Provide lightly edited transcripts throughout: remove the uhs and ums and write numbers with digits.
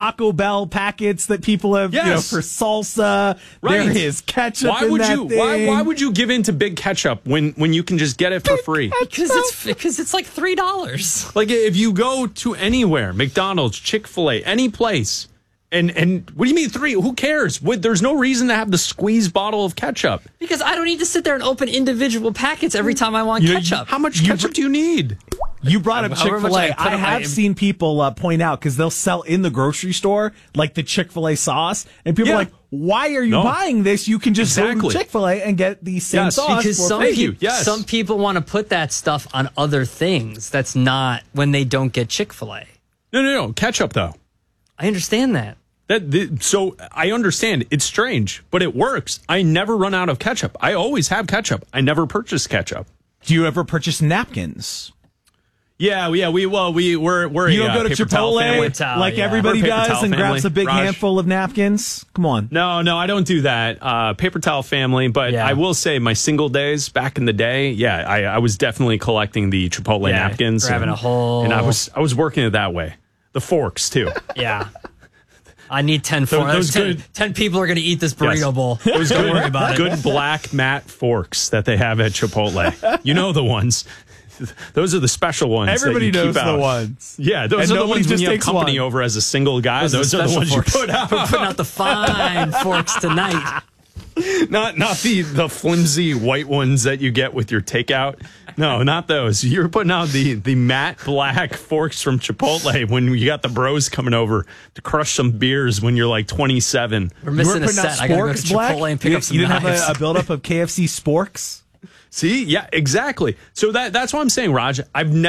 Taco Bell packets that people have, Yes. for salsa. Right. There is ketchup Why in would that you? thing. Why would you give in to big ketchup when you can just get it for free? Because it's like $3. Like if you go to anywhere, McDonald's, Chick-fil-A, any place, and what do you mean 3? Who cares? There's no reason to have the squeeze bottle of ketchup. Because I don't need to sit there and open individual packets every time I want ketchup. How much ketchup do you need? You brought up However much Chick-fil-A. I put I on have my- seen people point out, because they'll sell in the grocery store, like the Chick-fil-A sauce. And people Yeah. are like, why are you No. buying this? You can just go Exactly. to Chick-fil-A and get the same Yes, sauce. Because for some, free. you. Yes. some people want to put that stuff on other things. That's not when they don't get Chick-fil-A. No. Ketchup, though. I understand that. So I understand it's strange, but it works. I never run out of ketchup. I always have ketchup. I never purchase ketchup. Do you ever purchase napkins? Yeah. We're You don't go to paper towel Chipotle family. towel, like yeah. everybody We're a paper does towel and family. grabs a big Raj. handful of napkins? Come on. No, I don't do that. Paper towel family, but Yeah. I will say my single days back in the day, I was definitely collecting the Chipotle Yeah, napkins, grabbing a whole- and I was working it that way. The forks too. Yeah. I need 10 forks. those 10 people are going to eat this burrito Yes. bowl. Those Don't worry about it. good black matte forks that they have at Chipotle. You know the ones. Those are the special ones. Everybody that you knows keep the out. ones. Yeah, those And are the nobody ones when just you have takes company one. over as a single guy. Those are the special ones forks. you put out. We're putting out the fine forks tonight. Not the flimsy white ones that you get with your takeout. No, not those. You're putting out the matte black forks from Chipotle when you got the bros coming over to crush some beers when you're like 27. We're missing a putting out set. I got to go to sporks, Black? Chipotle and pick You up some You didn't knives. have a buildup of KFC sporks? See? Yeah, exactly. So that's what I'm saying, Raj.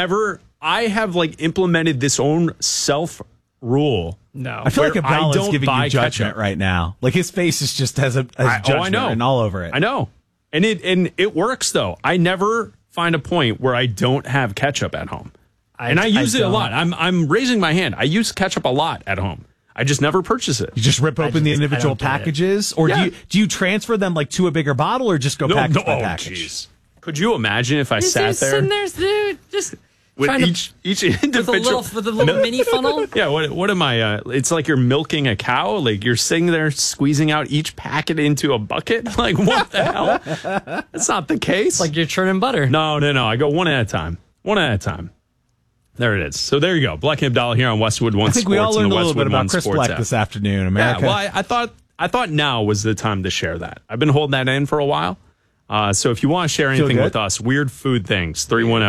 I have like implemented this own self rule. No. I feel like Where I Abdallah is don't giving buy you judgment ketchup. right now. Like his face is just has judgment written all over it. I know. And it works though. I never find a point where I don't have ketchup at home. And I use it a don't. lot. I'm raising my hand. I use ketchup a lot at home. I just never purchase it. You just rip open the I individual don't get it. packages, or Yeah. do you transfer them like to a bigger bottle, or just go package by package? Jeez. Could you imagine if I sat Just sitting there there, dude, just with trying to each individual with a little mini funnel? Yeah, what am I? It's like you're milking a cow. Like you're sitting there squeezing out each packet into a bucket. Like what the hell? That's not the case. Like you're churning butter. No. I go one at a time. One at a time. There it is. So there you go. Black and Abdallah here on Westwood One I think Sports. we all learned and a the little bit Westwood about One Chris Sports Black app. this afternoon, America. Yeah, well, I thought now was the time to share that. I've been holding that in for a while. So if you want to share anything good? with us, weird food things,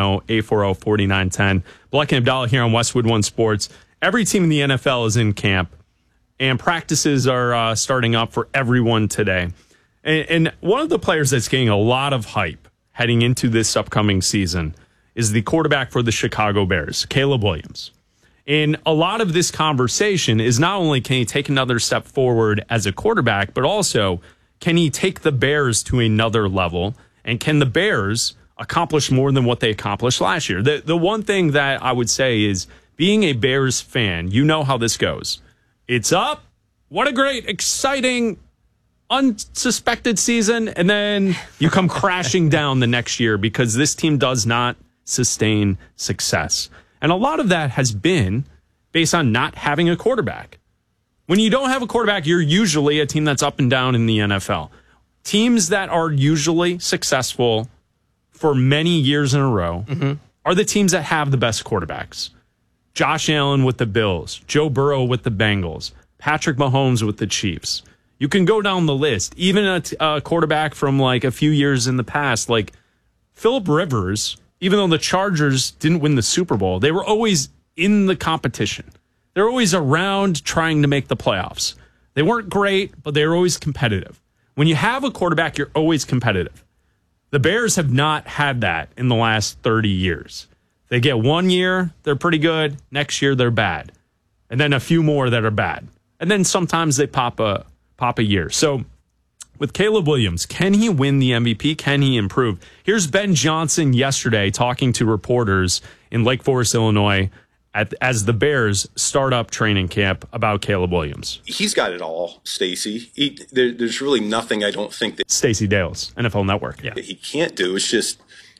310-840-4910. Black and Abdallah here on Westwood One Sports. Every team in the NFL is in camp, and practices are starting up for everyone today. And one of the players that's getting a lot of hype heading into this upcoming season is the quarterback for the Chicago Bears, Caleb Williams. And a lot of this conversation is not only can he take another step forward as a quarterback, but also can he take the Bears to another level? And can the Bears accomplish more than what they accomplished last year? The one thing that I would say is being a Bears fan, you know how this goes. It's up. What a great, exciting, unsuspected season. And then you come crashing down the next year because this team does not sustain success. And a lot of that has been based on not having a quarterback. When you don't have a quarterback, you're usually a team that's up and down in the NFL. Teams that are usually successful for many years in a row are the teams that have the best quarterbacks. Josh Allen with the Bills, Joe Burrow with the Bengals, Patrick Mahomes with the Chiefs. You can go down the list. Even a quarterback from like a few years in the past, like Phillip Rivers, even though the Chargers didn't win the Super Bowl, they were always in the competition. They're always around trying to make the playoffs. They weren't great, but they were always competitive. When you have a quarterback, you're always competitive. The Bears have not had that in the last 30 years. They get 1 year, they're pretty good. Next year, they're bad. And then a few more that are bad. And then sometimes they pop a year. So with Caleb Williams, can he win the MVP? Can he improve? Here's Ben Johnson yesterday talking to reporters in Lake Forest, Illinois, as the Bears start up training camp about Caleb Williams. He's got it all, Stacey. There's really nothing I don't think that Stacey Dales, NFL Network. Yeah. he can't do. It's just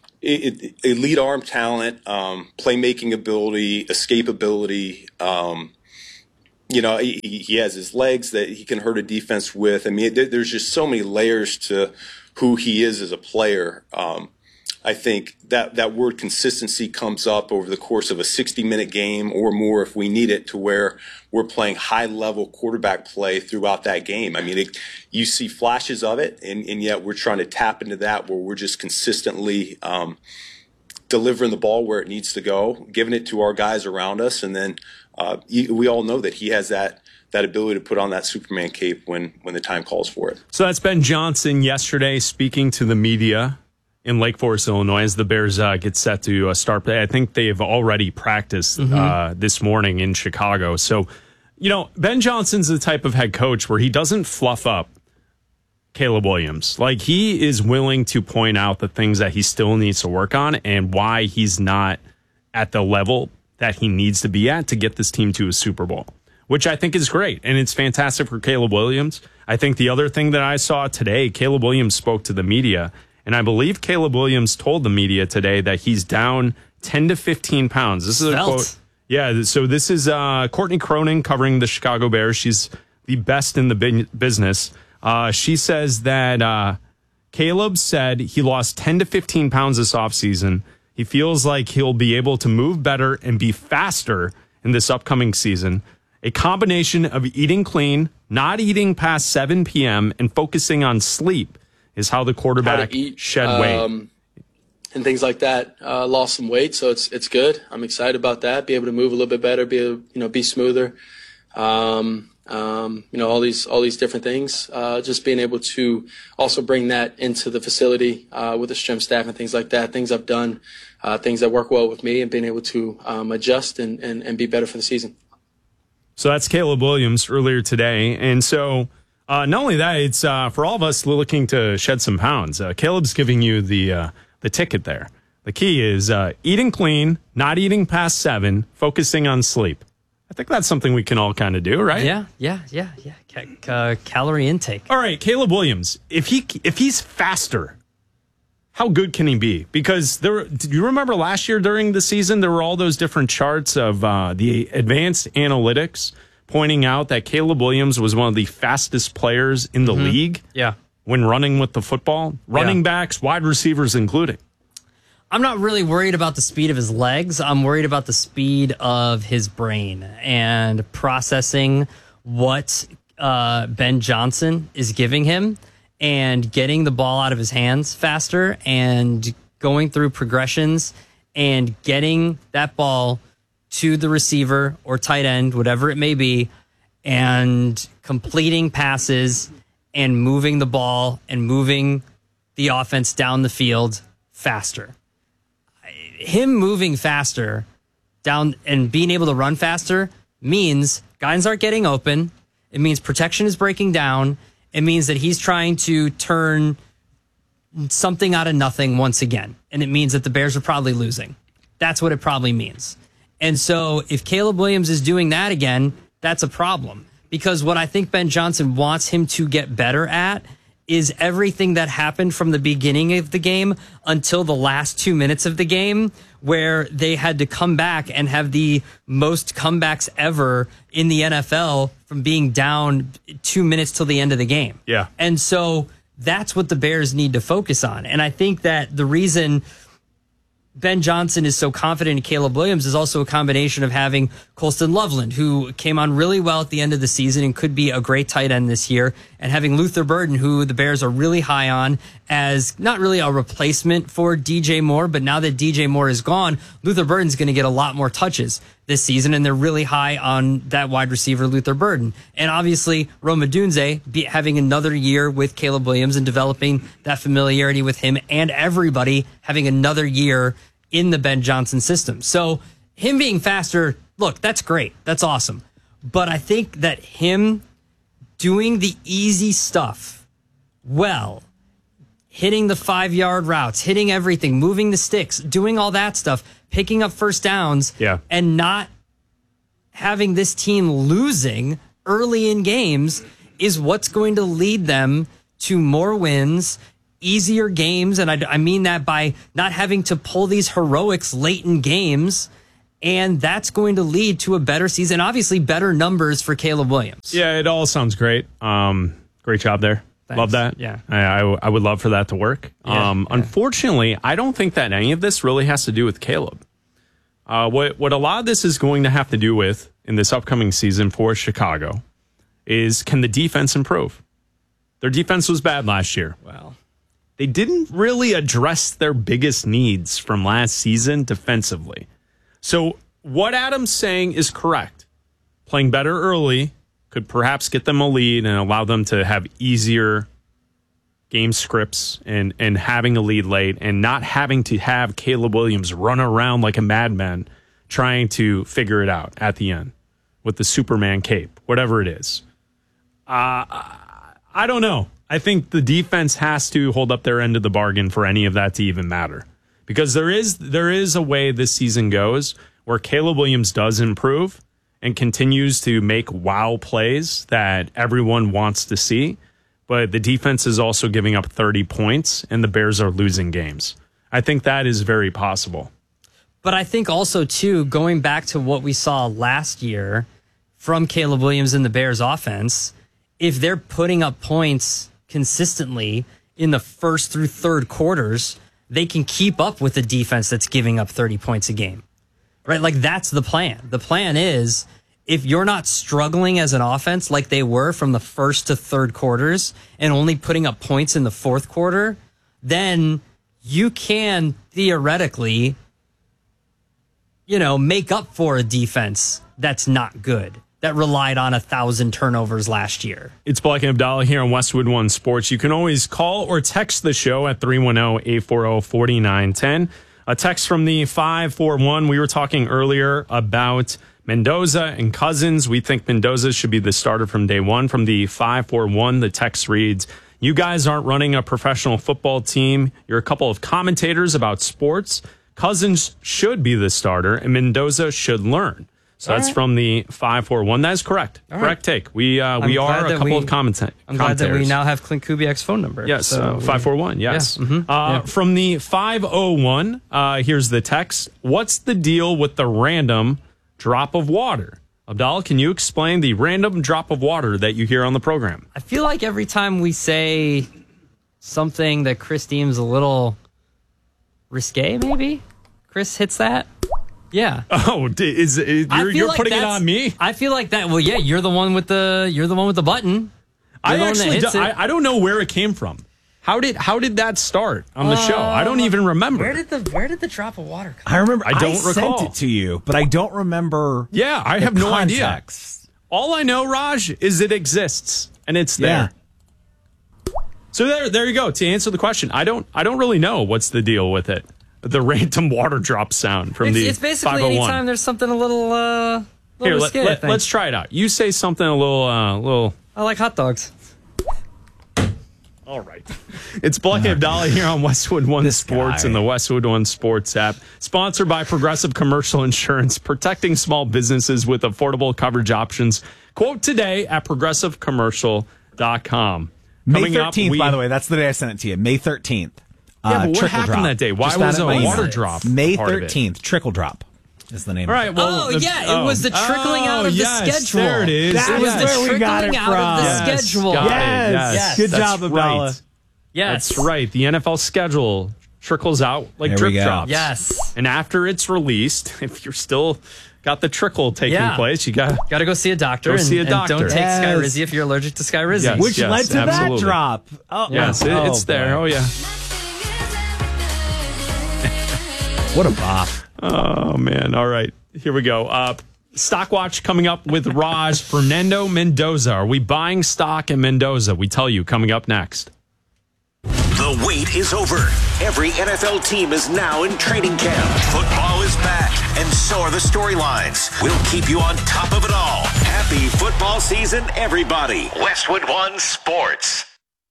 elite arm talent, playmaking ability, escapability, he has his legs that he can hurt a defense with. I mean, there's just so many layers to who he is as a player. I think that word consistency comes up over the course of a 60-minute game or more if we need it, to where we're playing high-level quarterback play throughout that game. I mean, you see flashes of it, and yet we're trying to tap into that where we're just consistently delivering the ball where it needs to go, giving it to our guys around us, and then we all know that he has that ability to put on that Superman cape when the time calls for it. So that's Ben Johnson yesterday speaking to the media in Lake Forest, Illinois, as the Bears get set to start. I think they've already practiced this morning in Chicago. So, Ben Johnson's the type of head coach where he doesn't fluff up Caleb Williams. Like, he is willing to point out the things that he still needs to work on and why he's not at the level that he needs to be at to get this team to a Super Bowl, which I think is great. And it's fantastic for Caleb Williams. I think the other thing that I saw today, Caleb Williams spoke to the media, and I believe Caleb Williams told the media today that he's down 10 to 15 pounds. This is a quote. Yeah, so this is Courtney Cronin covering the Chicago Bears. She's the best in the business. She says that Caleb said he lost 10 to 15 pounds this offseason. He feels like he'll be able to move better and be faster in this upcoming season. A combination of eating clean, not eating past 7 p.m., and focusing on sleep is how the quarterback shed weight. And things like that. Lost some weight, so it's good. I'm excited about that. Be able to move a little bit better, be smoother. All these different things. Just being able to also bring that into the facility with the strength staff and things like that. Things I've done, things that work well with me, and being able to adjust and be better for the season. So that's Caleb Williams earlier today. And so not only that, it's for all of us looking to shed some pounds. Caleb's giving you the ticket there. The key is eating clean, not eating past 7, focusing on sleep. I think that's something we can all kind of do, right? Yeah. Calorie intake. All right, Caleb Williams. If he's faster, how good can he be? Because do you remember last year during the season, there were all those different charts of the advanced analytics pointing out that Caleb Williams was one of the fastest players in the league. Yeah. When running with the football, running backs, wide receivers including. I'm not really worried about the speed of his legs. I'm worried about the speed of his brain and processing what Ben Johnson is giving him and getting the ball out of his hands faster and going through progressions and getting that ball to the receiver or tight end, whatever it may be, and completing passes and moving the ball and moving the offense down the field faster. Him moving faster down and being able to run faster means guys aren't getting open. It means protection is breaking down. It means that he's trying to turn something out of nothing once again. And it means that the Bears are probably losing. That's what it probably means. And so if Caleb Williams is doing that again, that's a problem. Because what I think Ben Johnson wants him to get better at is everything that happened from the beginning of the game until the last 2 minutes of the game, where they had to come back and have the most comebacks ever in the NFL from being down 2 minutes till the end of the game. Yeah. And so that's what the Bears need to focus on. And I think that the reason Ben Johnson is so confident in Caleb Williams is also a combination of having Colston Loveland, who came on really well at the end of the season and could be a great tight end this year, and having Luther Burden, who the Bears are really high on as not really a replacement for DJ Moore, but now that DJ Moore is gone, Luther Burden's going to get a lot more touches this season, and they're really high on that wide receiver, Luther Burden. And obviously, Rome Odunze having another year with Caleb Williams and developing that familiarity with him, and everybody having another year in the Ben Johnson system. So him being faster, look, that's great. That's awesome. But I think that him doing the easy stuff well, hitting the 5-yard routes, hitting everything, moving the sticks, doing all that stuff, picking up first downs, and not having this team losing early in games is what's going to lead them to more wins, easier games, and I mean that by not having to pull these heroics late in games And that's going to lead to a better season, obviously better numbers for Caleb Williams. Yeah, it all sounds great. Great job there. Thanks. Love that. Yeah. I would love for that to work. Yeah. Unfortunately, I don't think that any of this really has to do with Caleb. What a lot of this is going to have to do with in this upcoming season for Chicago is, can the defense improve? Their defense was bad last year. Well, They didn't really address their biggest needs from last season defensively. So what Adam's saying is correct. Playing better early could perhaps get them a lead and allow them to have easier game scripts and having a lead late and not having to have Caleb Williams run around like a madman trying to figure it out at the end with the Superman cape, whatever it is. I don't know. I think the defense has to hold up their end of the bargain for any of that to even matter. Because there is a way this season goes where Caleb Williams does improve and continues to make wow plays that everyone wants to see. But the defense is also giving up 30 points and the Bears are losing games. I think that is very possible. but I think also, too, going back to what we saw last year from Caleb Williams in the Bears offense, if they're putting up points consistently in the first through third quarters, they can keep up with the defense that's giving up 30 points a game, right? Like, that's the plan. The plan is, if you're not struggling as an offense like they were from the first to third quarters and only putting up points in the fourth quarter, then you can theoretically, make up for a defense that's not good, that relied on 1,000 turnovers last year. It's Black and Abdallah here on Westwood One Sports. You can always call or text the show at 310-840-4910. A text from the 541. We were talking earlier about Mendoza and Cousins. We think Mendoza should be the starter from day one. From the 541, the text reads, you guys aren't running a professional football team. You're a couple of commentators about sports. Cousins should be the starter, and Mendoza should learn. So that's from the 541. That is correct. Correct take. We are a couple of commentators. I'm glad that we now have Clint Kubiak's phone number. Yes, so 541. Yes. Yeah. From the 501, here's the text. What's the deal with the random drop of water? Abdallah, can you explain the random drop of water that you hear on the program? I feel like every time we say something that Chris deems a little risque, maybe Chris hits that. Yeah. Oh, you're putting it on me? I feel like that. Well, yeah, you're the one with the button. I don't know where it came from. How did that start on the show? I don't even remember. Where did the drop of water come? I remember. I don't recall. Sent it to you, but I don't remember. Yeah, I have no idea. All I know, Raj, is it exists and it's there. So there you go. To answer the question, I don't really know what's the deal with it. The random water drop sound from it's basically 501. anytime there's something a little Here, risque, let's try it out. You say something a little. I like hot dogs. All right. It's Black and Abdallah here on Westwood One Sports and the Westwood One Sports app. Sponsored by Progressive Commercial Insurance, protecting small businesses with affordable coverage options. Quote today at progressivecommercial.com. May 13th, by the way, that's the day I sent it to you. May 13th. Yeah, but what happened that day? Why was a water drop? May 13th, trickle drop is the name. All right. Well, it was the trickling out of the schedule. There it is. That was where we got it from. Out of the schedule. Yes. Good job, Abdallah. Right. Yes, that's right. The NFL schedule trickles out like drip drops. Yes. And after it's released, if you're still got the trickle taking place, you got to go see a doctor. And don't take Skyrizi if you're allergic to Skyrizi. Yes, which led to that drop. Oh, yes, it's there. Oh, yeah. What a bop. Oh, man. All right. Here we go. Stock watch coming up with Raj. Fernando Mendoza. Are we buying stock in Mendoza? We tell you coming up next. The wait is over. Every NFL team is now in training camp. Football is back, and so are the storylines. We'll keep you on top of it all. Happy football season, everybody. Westwood One Sports.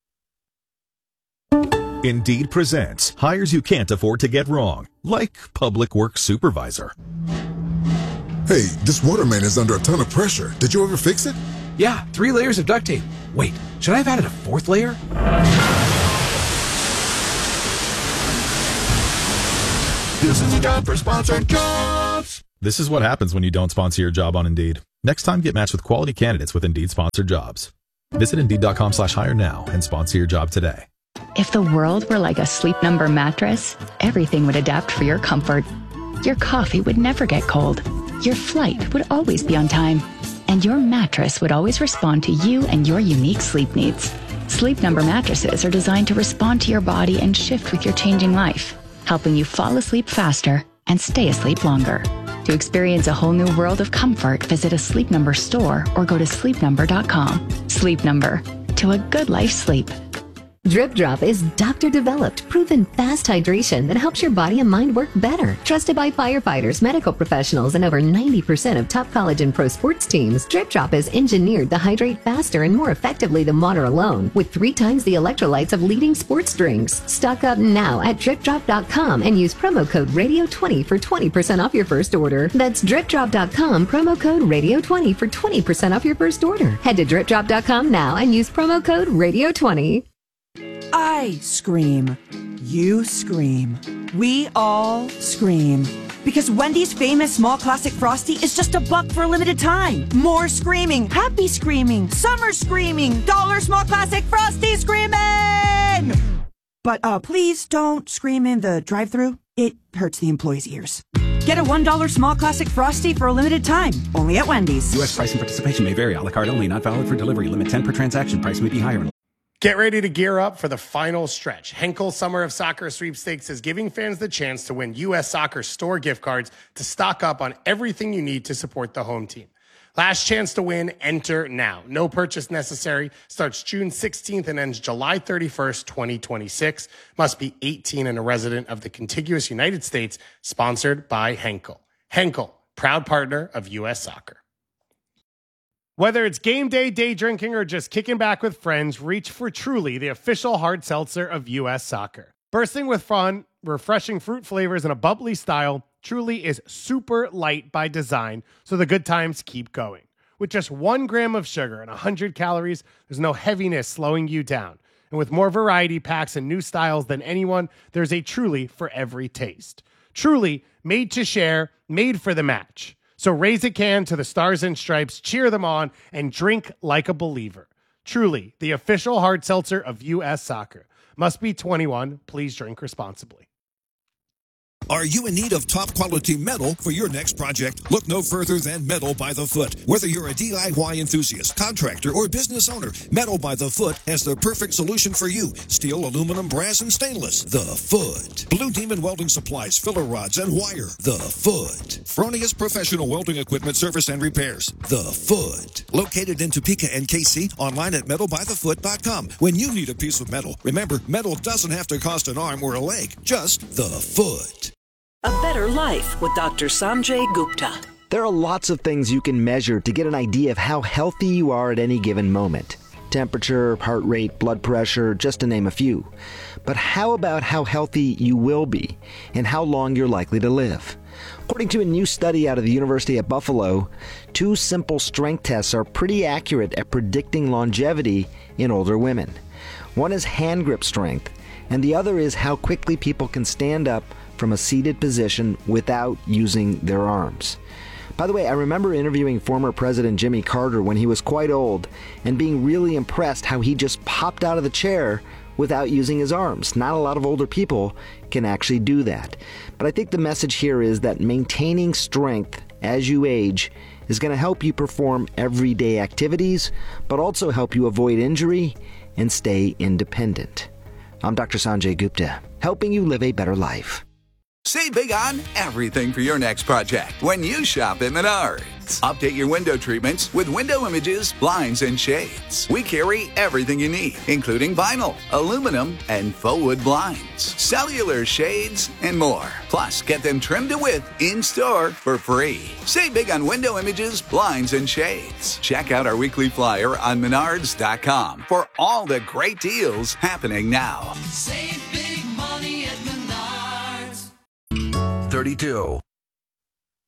Indeed presents hires you can't afford to get wrong, like public works supervisor. Hey, this waterman is under a ton of pressure. Did you ever fix it? Yeah, 3 layers of duct tape. Wait, should I have added a 4th layer? This is a job for Sponsored Jobs. This is what happens when you don't sponsor your job on Indeed. Next time, get matched with quality candidates with Indeed sponsored jobs. Visit Indeed.com/hire now and sponsor your job today. If the world were like a Sleep Number mattress, everything would adapt for your comfort. Your coffee would never get cold. Your flight would always be on time. And your mattress would always respond to you and your unique sleep needs. Sleep Number mattresses are designed to respond to your body and shift with your changing life, helping you fall asleep faster and stay asleep longer. To experience a whole new world of comfort, visit a Sleep Number store or go to sleepnumber.com. Sleep Number. To a good life sleep. Drip Drop is doctor-developed, proven fast hydration that helps your body and mind work better. Trusted by firefighters, medical professionals, and over 90% of top college and pro sports teams, Drip Drop is engineered to hydrate faster and more effectively than water alone, with 3 times the electrolytes of leading sports drinks. Stock up now at dripdrop.com and use promo code RADIO20 for 20% off your first order. That's dripdrop.com, promo code RADIO20 for 20% off your first order. Head to dripdrop.com now and use promo code RADIO20. I scream. You scream. We all scream. Because Wendy's famous small classic Frosty is just $1 for a limited time. More screaming, happy screaming, summer screaming, dollar small classic Frosty screaming! But please don't scream in the drive-thru. It hurts the employees' ears. Get a $1 small classic Frosty for a limited time. Only at Wendy's. U.S. price and participation may vary. A la carte only. Not valid for delivery. Limit 10 per transaction. Price may be higher. Get ready to gear up for the final stretch. Henkel Summer of Soccer Sweepstakes is giving fans the chance to win U.S. Soccer store gift cards to stock up on everything you need to support the home team. Last chance to win, enter now. No purchase necessary. Starts June 16th and ends July 31st, 2026. Must be 18 and a resident of the contiguous United States. Sponsored by Henkel. Henkel, proud partner of U.S. Soccer. Whether it's game day, day drinking, or just kicking back with friends, reach for Truly, the official hard seltzer of U.S. Soccer. Bursting with fun, refreshing fruit flavors, and a bubbly style, Truly is super light by design, so the good times keep going. With just 1 gram of sugar and 100 calories, there's no heaviness slowing you down. And with more variety packs and new styles than anyone, there's a Truly for every taste. Truly, made to share, made for the match. So raise a can to the Stars and Stripes, cheer them on, and drink like a believer. Truly, the official hard seltzer of U.S. Soccer. Must be 21. Please drink responsibly. Are you in need of top quality metal for your next project? Look no further than Metal by the Foot. Whether you're a DIY enthusiast, contractor, or business owner, Metal by the Foot has the perfect solution for you. Steel, aluminum, brass, and stainless. The Foot. Blue Demon Welding Supplies, filler rods, and wire. The Foot. Fronius Professional Welding Equipment Service and Repairs. The Foot. Located in Topeka and KC, online at metalbythefoot.com. When you need a piece of metal, remember, metal doesn't have to cost an arm or a leg. Just the Foot. A Better Life with Dr. Sanjay Gupta. There are lots of things you can measure to get an idea of how healthy you are at any given moment. Temperature, heart rate, blood pressure, just to name a few. But how about how healthy you will be and how long you're likely to live? According to a new study out of the University at Buffalo, 2 simple strength tests are pretty accurate at predicting longevity in older women. One is hand grip strength, and the other is how quickly people can stand up from a seated position without using their arms. By the way, I remember interviewing former President Jimmy Carter when he was quite old and being really impressed how he just popped out of the chair without using his arms. Not a lot of older people can actually do that. But I think the message here is that maintaining strength as you age is going to help you perform everyday activities, but also help you avoid injury and stay independent. I'm Dr. Sanjay Gupta, helping you live a better life. Save big on everything for your next project when you shop at Menards. Update your window treatments with window images, blinds, and shades. We carry everything you need, including vinyl, aluminum, and faux wood blinds, cellular shades, and more. Plus, get them trimmed to width in-store for free. Save big on window images, blinds, and shades. Check out our weekly flyer on Menards.com for all the great deals happening now. Save big money at Menards. 32.